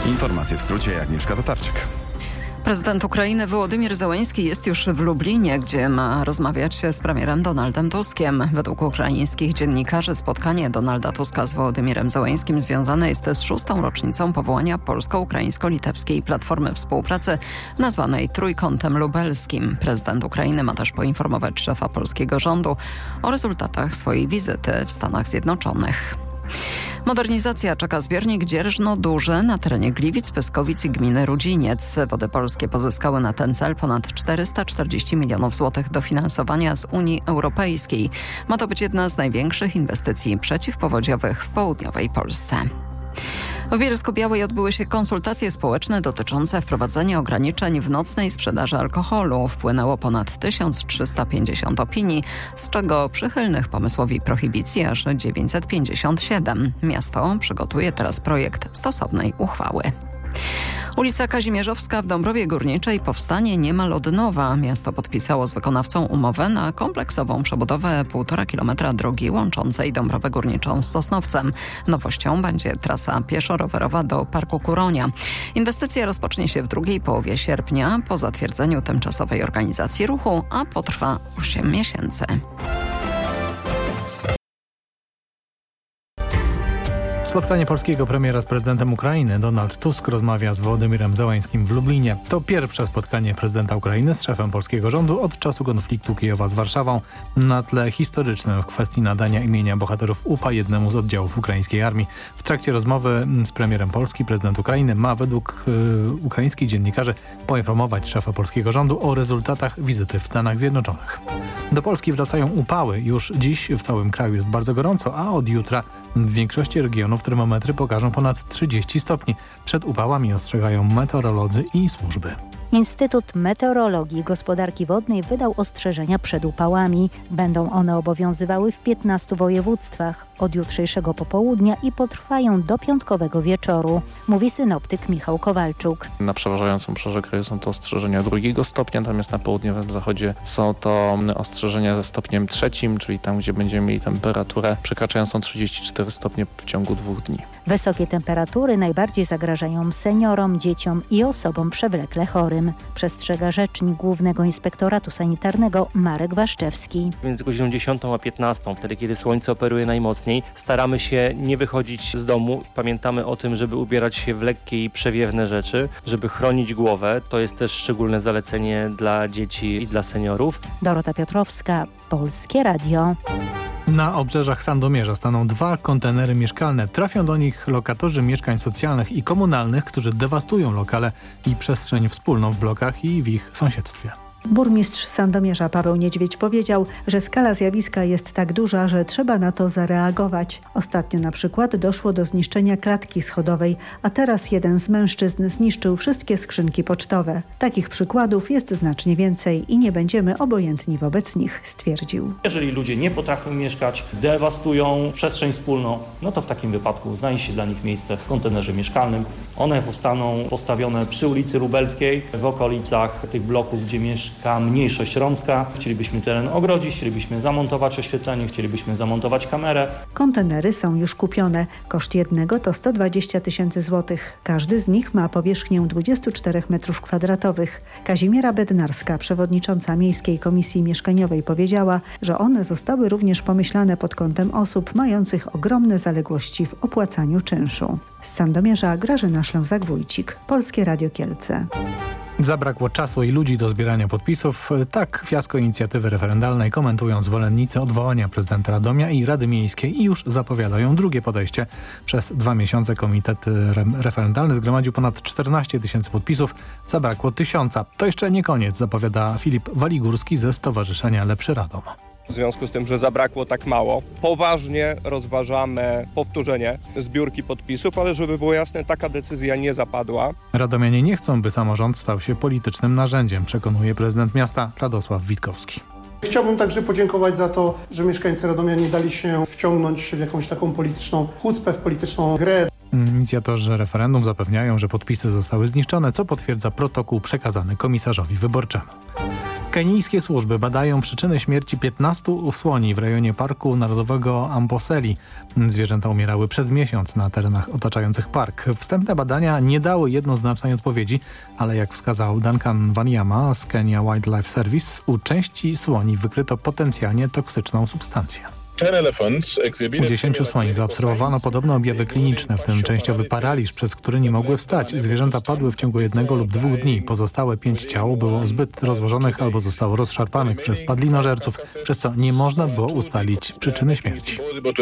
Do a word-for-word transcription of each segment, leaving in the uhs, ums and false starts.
Informacje w skrócie, Agnieszka Tatarczyk. Prezydent Ukrainy Wołodymyr Zełenski jest już w Lublinie, gdzie ma rozmawiać z premierem Donaldem Tuskiem. Według ukraińskich dziennikarzy spotkanie Donalda Tuska z Wołodymyrem Zełenskim związane jest z szóstą rocznicą powołania polsko-ukraińsko-litewskiej Platformy Współpracy, nazwanej Trójkątem Lubelskim. Prezydent Ukrainy ma też poinformować szefa polskiego rządu o rezultatach swojej wizyty w Stanach Zjednoczonych. Modernizacja czeka zbiornik Dzierżno-Duże na terenie Gliwic, Pyskowic i gminy Rudziniec. Wody Polskie pozyskały na ten cel ponad czterysta czterdzieści milionów złotych dofinansowania z Unii Europejskiej. Ma to być jedna z największych inwestycji przeciwpowodziowych w południowej Polsce. W Bielsku-Białej odbyły się konsultacje społeczne dotyczące wprowadzenia ograniczeń w nocnej sprzedaży alkoholu. Wpłynęło ponad tysiąc trzysta pięćdziesiąt opinii, z czego przychylnych pomysłowi prohibicji aż dziewięćset pięćdziesiąt siedem. Miasto przygotuje teraz projekt stosownej uchwały. Ulica Kazimierzowska w Dąbrowie Górniczej powstanie niemal od nowa. Miasto podpisało z wykonawcą umowę na kompleksową przebudowę półtora kilometra drogi łączącej Dąbrowę Górniczą z Sosnowcem. Nowością będzie trasa pieszo-rowerowa do Parku Kuronia. Inwestycja rozpocznie się w drugiej połowie sierpnia po zatwierdzeniu tymczasowej organizacji ruchu, a potrwa osiem miesięcy. Spotkanie polskiego premiera z prezydentem Ukrainy. Donald Tusk rozmawia z Wołodymyrem Zełenskim w Lublinie. To pierwsze spotkanie prezydenta Ukrainy z szefem polskiego rządu od czasu konfliktu Kijowa z Warszawą na tle historycznym w kwestii nadania imienia bohaterów U P A jednemu z oddziałów ukraińskiej armii. W trakcie rozmowy z premierem Polski prezydent Ukrainy ma według yy, ukraińskich dziennikarzy poinformować szefa polskiego rządu o rezultatach wizyty w Stanach Zjednoczonych. Do Polski wracają upały. Już dziś w całym kraju jest bardzo gorąco, a od jutra w większości regionów termometry pokażą ponad trzydzieści stopni. Przed upałami ostrzegają meteorolodzy i służby. Instytut Meteorologii i Gospodarki Wodnej wydał ostrzeżenia przed upałami. Będą one obowiązywały w piętnastu województwach od jutrzejszego popołudnia i potrwają do piątkowego wieczoru, mówi synoptyk Michał Kowalczuk. Na przeważającym obszarze kraju są to ostrzeżenia drugiego stopnia, natomiast na południowym zachodzie są to ostrzeżenia ze stopniem trzecim, czyli tam, gdzie będziemy mieli temperaturę przekraczającą trzydzieści cztery stopnie w ciągu dwóch dni. Wysokie temperatury najbardziej zagrażają seniorom, dzieciom i osobom przewlekle chorym. Przestrzega rzecznik Głównego Inspektoratu Sanitarnego Marek Waszczewski. Między godziną dziesiątą a piętnastą, wtedy kiedy słońce operuje najmocniej, staramy się nie wychodzić z domu. Pamiętamy o tym, żeby ubierać się w lekkie i przewiewne rzeczy, żeby chronić głowę. To jest też szczególne zalecenie dla dzieci i dla seniorów. Dorota Piotrowska, Polskie Radio. Na obrzeżach Sandomierza staną dwa kontenery mieszkalne. Trafią do nich lokatorzy mieszkań socjalnych i komunalnych, którzy dewastują lokale i przestrzeń wspólną w blokach i w ich sąsiedztwie. Burmistrz Sandomierza Paweł Niedźwiedź powiedział, że skala zjawiska jest tak duża, że trzeba na to zareagować. Ostatnio na przykład doszło do zniszczenia klatki schodowej, a teraz jeden z mężczyzn zniszczył wszystkie skrzynki pocztowe. Takich przykładów jest znacznie więcej i nie będziemy obojętni wobec nich, stwierdził. Jeżeli ludzie nie potrafią mieszkać, dewastują przestrzeń wspólną, no to w takim wypadku znajdzie się dla nich miejsce w kontenerze mieszkalnym. One zostaną postawione przy ulicy Lubelskiej, w okolicach tych bloków, gdzie mieszka mniejszość romska. Chcielibyśmy teren ogrodzić, chcielibyśmy zamontować oświetlenie, chcielibyśmy zamontować kamerę. Kontenery są już kupione. Koszt jednego to sto dwadzieścia tysięcy złotych. Każdy z nich ma powierzchnię dwadzieścia cztery metrów kwadratowych. Kazimiera Bednarska, przewodnicząca Miejskiej Komisji Mieszkaniowej, powiedziała, że one zostały również pomyślane pod kątem osób mających ogromne zaległości w opłacaniu czynszu. Z Sandomierza Grażyna Ślązak-Wójcik, Polskie Radio Kielce. Zabrakło czasu i ludzi do zbierania podpisów. Tak fiasko inicjatywy referendalnej komentują zwolennicy odwołania prezydenta Radomia i Rady Miejskiej i już zapowiadają drugie podejście. Przez dwa miesiące komitet referendalny zgromadził ponad czternaście tysięcy podpisów. Zabrakło tysiąca. To jeszcze nie koniec, zapowiada Filip Waligórski ze Stowarzyszenia Lepszy Radom. W związku z tym, że zabrakło tak mało, poważnie rozważamy powtórzenie zbiórki podpisów, ale żeby było jasne, taka decyzja nie zapadła. Radomianie nie chcą, by samorząd stał się politycznym narzędziem, przekonuje prezydent miasta Radosław Witkowski. Chciałbym także podziękować za to, że mieszkańcy Radomia nie dali się wciągnąć w jakąś taką polityczną chucpę, w polityczną grę. Inicjatorzy referendum zapewniają, że podpisy zostały zniszczone, co potwierdza protokół przekazany komisarzowi wyborczemu. Kenijskie służby badają przyczyny śmierci piętnastu słoni w rejonie Parku Narodowego Amboseli. Zwierzęta umierały przez miesiąc na terenach otaczających park. Wstępne badania nie dały jednoznacznej odpowiedzi, ale jak wskazał Duncan Wanyama z Kenya Wildlife Service, u części słoni wykryto potencjalnie toksyczną substancję. U dziesięciu słoni zaobserwowano podobne objawy kliniczne, w tym częściowy paraliż, przez który nie mogły wstać. Zwierzęta padły w ciągu jednego lub dwóch dni. Pozostałe pięć ciał było zbyt rozłożonych albo zostało rozszarpanych przez padlinożerców, przez co nie można było ustalić przyczyny śmierci.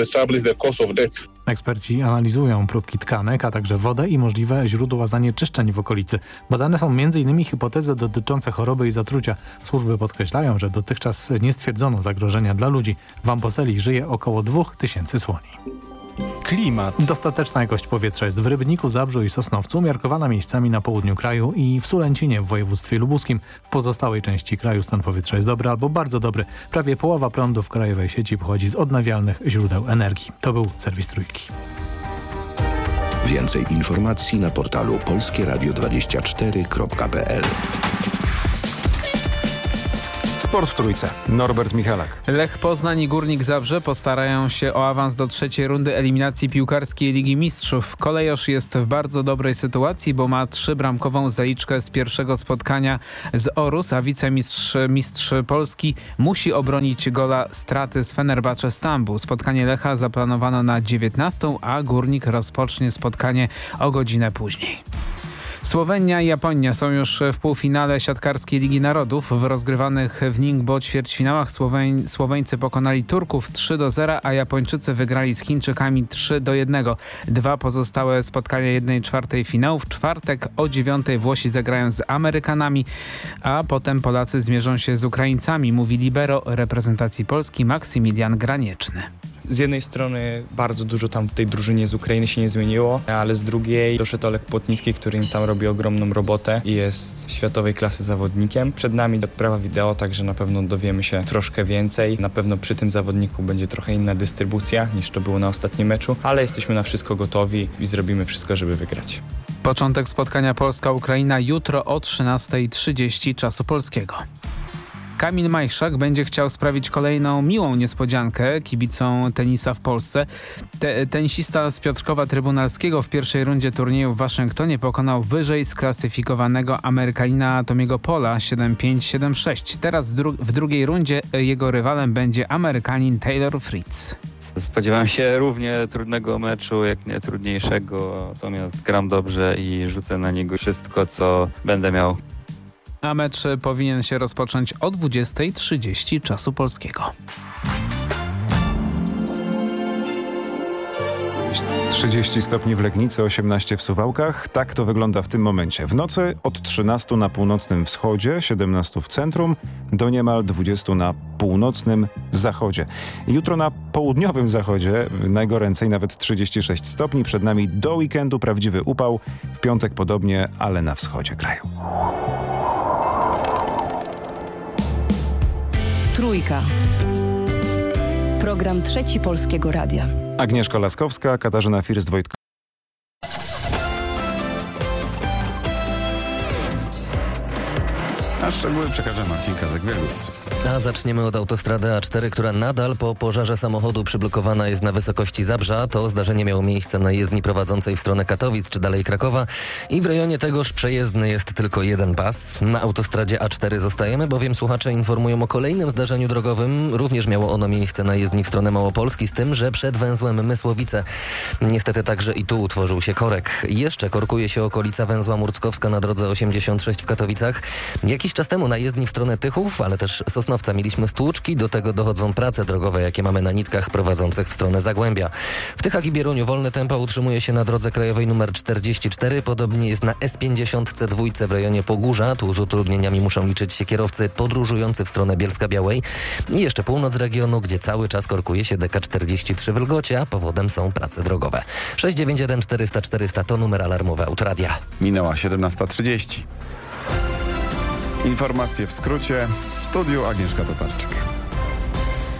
Eksperci analizują próbki tkanek, a także wodę i możliwe źródła zanieczyszczeń w okolicy. Badane są między innymi hipotezy dotyczące choroby i zatrucia. Służby podkreślają, że dotychczas nie stwierdzono zagrożenia dla ludzi. W Amboseli żyje około dwóch tysięcy słoni. Klimat. Dostateczna jakość powietrza jest w Rybniku, Zabrzu i Sosnowcu, umiarkowana miejscami na południu kraju i w Sulęcinie w województwie lubuskim. W pozostałej części kraju stan powietrza jest dobry albo bardzo dobry. Prawie połowa prądu w krajowej sieci pochodzi z odnawialnych źródeł energii. To był serwis Trójki. Więcej informacji na portalu polskie radio dwadzieścia cztery kropka p l. Sport w Trójce. Norbert Michalak. Lech Poznań i Górnik Zabrze postarają się o awans do trzeciej rundy eliminacji piłkarskiej Ligi Mistrzów. Kolejosz jest w bardzo dobrej sytuacji, bo ma trzybramkową zaliczkę z pierwszego spotkania z Orus, a wicemistrz mistrz Polski musi obronić gola straty z Fenerbahce Stambuł. Spotkanie Lecha zaplanowano na dziewiętnastą, a Górnik rozpocznie spotkanie o godzinę później. Słowenia i Japonia są już w półfinale siatkarskiej Ligi Narodów. W rozgrywanych w Ningbo ćwierćfinałach Słoweń, Słoweńcy pokonali Turków trzy do zera, a Japończycy wygrali z Chińczykami trzy do jednego. Dwa pozostałe spotkania jednej czwartej finału. W czwartek o dziewiątej Włosi zagrają z Amerykanami, a potem Polacy zmierzą się z Ukraińcami, mówi libero reprezentacji Polski Maksymilian Granieczny. Z jednej strony bardzo dużo tam w tej drużynie z Ukrainy się nie zmieniło, ale z drugiej doszedł Olek Płotnicki, który im tam robi ogromną robotę i jest światowej klasy zawodnikiem. Przed nami odprawa wideo, także na pewno dowiemy się troszkę więcej. Na pewno przy tym zawodniku będzie trochę inna dystrybucja niż to było na ostatnim meczu, ale jesteśmy na wszystko gotowi i zrobimy wszystko, żeby wygrać. Początek spotkania Polska-Ukraina jutro o trzynastej trzydzieści czasu polskiego. Kamil Majchrzak będzie chciał sprawić kolejną miłą niespodziankę kibicom tenisa w Polsce. Te, tenisista z Piotrkowa Trybunalskiego w pierwszej rundzie turnieju w Waszyngtonie pokonał wyżej sklasyfikowanego Amerykanina Tomiego Pola siedem pięć siedem sześć. Teraz dru w drugiej rundzie jego rywalem będzie Amerykanin Taylor Fritz. Spodziewałem się równie trudnego meczu, jak nie trudniejszego, natomiast gram dobrze i rzucę na niego wszystko, co będę miał. A mecz powinien się rozpocząć o dwudziestej trzydzieści czasu polskiego. trzydzieści stopni w Legnicy, osiemnaście w Suwałkach. Tak to wygląda w tym momencie. W nocy od trzynastu na północnym wschodzie, siedemnastu w centrum, do niemal dwudziestu na północnym zachodzie. Jutro na południowym zachodzie najgoręcej nawet trzydzieści sześć stopni. Przed nami do weekendu prawdziwy upał. W piątek podobnie, ale na wschodzie kraju. Trójka. Program Trzeci Polskiego Radia. Agnieszka Laskowska, Katarzyna First-Wojtkowska. A szczegóły przekaże Marcin Kazek-Wielus. A zaczniemy od autostrady A cztery, która nadal po pożarze samochodu przyblokowana jest na wysokości Zabrza. To zdarzenie miało miejsce na jezdni prowadzącej w stronę Katowic czy dalej Krakowa i w rejonie tegoż przejezdny jest tylko jeden pas. Na autostradzie A cztery zostajemy, bowiem słuchacze informują o kolejnym zdarzeniu drogowym. Również miało ono miejsce na jezdni w stronę Małopolski, z tym, że przed węzłem Mysłowice. Niestety także i tu utworzył się korek. Jeszcze korkuje się okolica węzła Murckowska na drodze osiemdziesiąt sześć w Katowicach. Jakiś czas temu na jezdni w stronę Tychów, ale też Sosnowca mieliśmy stłuczki, do tego dochodzą prace drogowe, jakie mamy na nitkach prowadzących w stronę Zagłębia. W Tychach i Bieruniu wolne tempo utrzymuje się na drodze krajowej numer czterdzieści cztery, podobnie jest na S pięćdziesiąt C dwa w rejonie Pogórza. Tu z utrudnieniami muszą liczyć się kierowcy podróżujący w stronę Bielska-Białej. I jeszcze północ regionu, gdzie cały czas korkuje się D K czterdzieści trzy w Lgocie, a powodem są prace drogowe. sześć dziewięć jeden czterysta czterysta to numer alarmowy Autoradia. Minęła siedemnasta trzydzieści. Informacje w skrócie. W studiu Agnieszka Tatarczyk.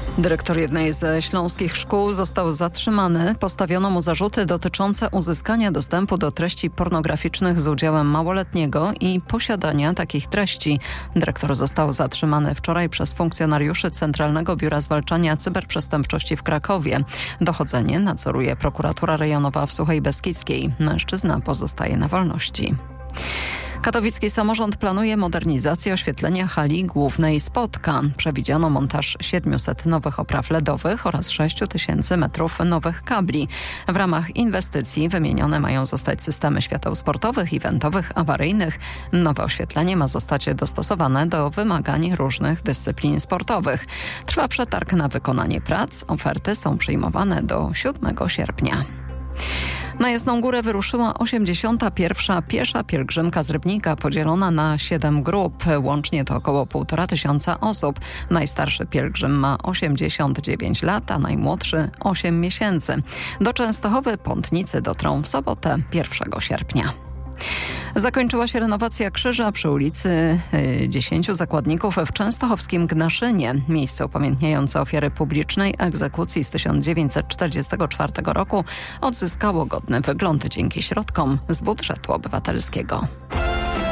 Dyrektor jednej ze śląskich szkół został zatrzymany. Postawiono mu zarzuty dotyczące uzyskania dostępu do treści pornograficznych z udziałem małoletniego i posiadania takich treści. Dyrektor został zatrzymany wczoraj przez funkcjonariuszy Centralnego Biura Zwalczania Cyberprzestępczości w Krakowie. Dochodzenie nadzoruje prokuratura rejonowa w Suchej Beskidzkiej. Mężczyzna pozostaje na wolności. Katowicki samorząd planuje modernizację oświetlenia hali głównej Spotka. Przewidziano montaż siedmiuset nowych opraw ledowych oraz sześć tysięcy metrów nowych kabli. W ramach inwestycji wymienione mają zostać systemy świateł sportowych, eventowych, awaryjnych. Nowe oświetlenie ma zostać dostosowane do wymagań różnych dyscyplin sportowych. Trwa przetarg na wykonanie prac. Oferty są przyjmowane do siódmego sierpnia. Na Jasną Górę wyruszyła osiemdziesiąta pierwsza piesza pielgrzymka z Rybnika, podzielona na siedem grup. Łącznie to około półtora tysiąca osób. Najstarszy pielgrzym ma osiemdziesiąt dziewięć lat, a najmłodszy osiem miesięcy. Do Częstochowy pątnicy dotrą w sobotę pierwszego sierpnia. Zakończyła się renowacja krzyża przy ulicy Dziesięciu Zakładników w częstochowskim Gnaszynie. Miejsce upamiętniające ofiary publicznej egzekucji z tysiąc dziewięćset czterdziestego czwartego roku odzyskało godny wygląd dzięki środkom z budżetu obywatelskiego.